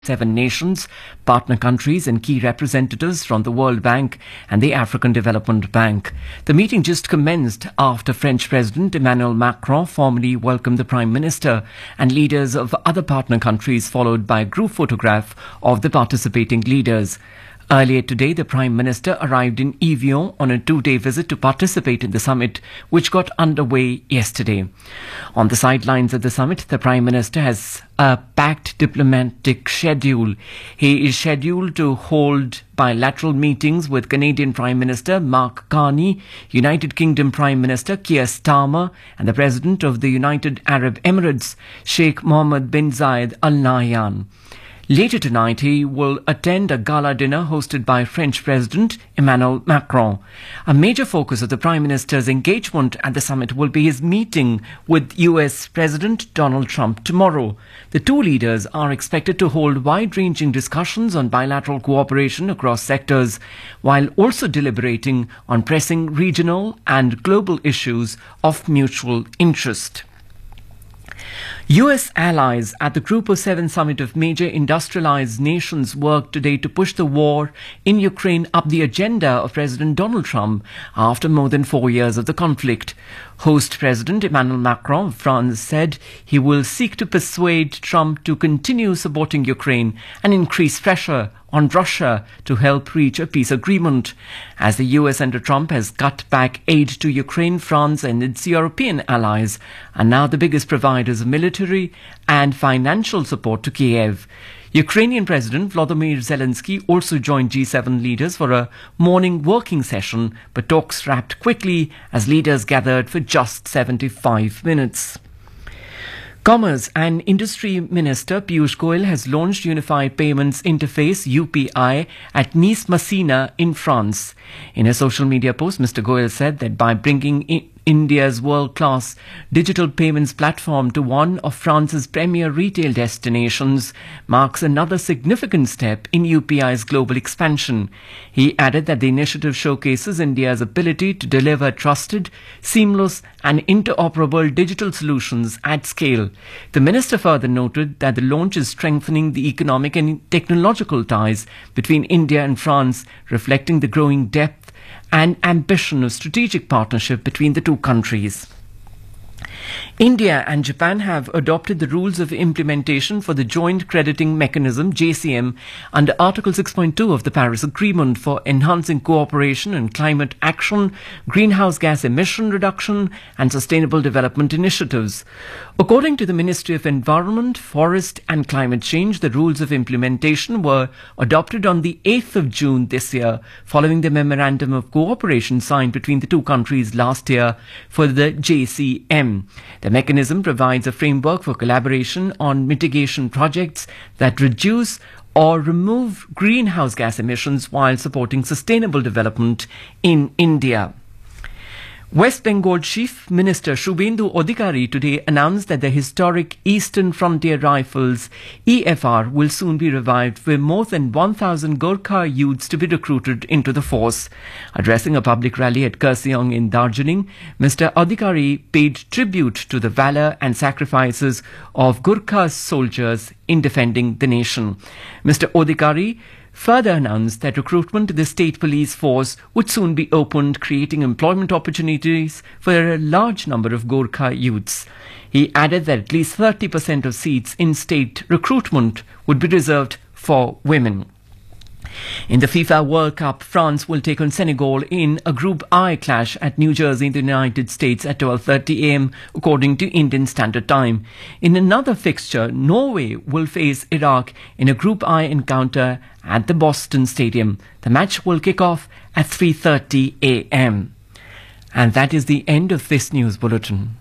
7 nations, partner countries and key representatives from the World Bank and the African Development Bank. The meeting just commenced after French President Emmanuel Macron formally welcomed the Prime Minister and leaders of other partner countries, followed by a group photograph of the participating leaders. Earlier today, the Prime Minister arrived in Evian on a 2-day visit to participate in the summit, which got underway yesterday. On the sidelines of the summit, the Prime Minister has a packed diplomatic schedule. He is scheduled to hold bilateral meetings with Canadian Prime Minister Mark Carney, United Kingdom Prime Minister Keir Starmer, and the President of the United Arab Emirates, Sheikh Mohammed bin Zayed Al Nahyan. Later tonight, he will attend a gala dinner hosted by French President Emmanuel Macron. A major focus of the Prime Minister's engagement at the summit will be his meeting with US President Donald Trump tomorrow. The two leaders are expected to hold wide-ranging discussions on bilateral cooperation across sectors, while also deliberating on pressing regional and global issues of mutual interest. US allies at the Group of 7 summit of major industrialized nations worked today to push the war in Ukraine up the agenda of President Donald Trump after more than 4 years of the conflict. Host President Emmanuel Macron of France said he will seek to persuade Trump to continue supporting Ukraine and increase pressure on Russia to help reach a peace agreement. As the US under Trump has cut back aid to Ukraine, France and its European allies are now the biggest providers of military and financial support to Kiev. Ukrainian President Volodymyr Zelensky also joined G7 leaders for a morning working session, but talks wrapped quickly as leaders gathered for just 75 minutes. Commerce and Industry Minister Piyush Goyal has launched Unified Payments Interface UPI at Nice Messina in France. In a social media post, Mr. Goyal said that by bringing India's world-class digital payments platform to one of France's premier retail destinations marks another significant step in UPI's global expansion. He added that the initiative showcases India's ability to deliver trusted, seamless and interoperable digital solutions at scale. The minister further noted that the launch is strengthening the economic and technological ties between India and France, reflecting the growing depth and ambition of strategic partnership between the two countries. India and Japan have adopted the rules of implementation for the Joint Crediting Mechanism JCM under Article 6.2 of the Paris Agreement for enhancing cooperation in climate action, greenhouse gas emission reduction and sustainable development initiatives. According to the Ministry of Environment, Forest and Climate Change, the rules of implementation were adopted on the 8th of June this year, following the Memorandum of Cooperation signed between the two countries last year for the JCM. The mechanism provides a framework for collaboration on mitigation projects that reduce or remove greenhouse gas emissions while supporting sustainable development in India. West Bengal Chief Minister Shubhendu Adhikari today announced that the historic Eastern Frontier Rifles EFR will soon be revived, with more than 1,000 Gorkha youths to be recruited into the force. Addressing a public rally at Kurseong in Darjeeling, Mr. Adhikari paid tribute to the valour and sacrifices of Gorkha soldiers in defending the nation. Mr. Adhikari further announced that recruitment to the state police force would soon be opened, creating employment opportunities for a large number of Gorkha youths. He added that at least 30% of seats in state recruitment would be reserved for women. In the FIFA World Cup, France will take on Senegal in a Group I clash at New Jersey in the United States at 12:30 a.m. according to Indian Standard Time. In another fixture, Norway will face Iraq in a Group I encounter at the Boston Stadium. The match will kick off at 3:30 a.m. And that is the end of this news bulletin.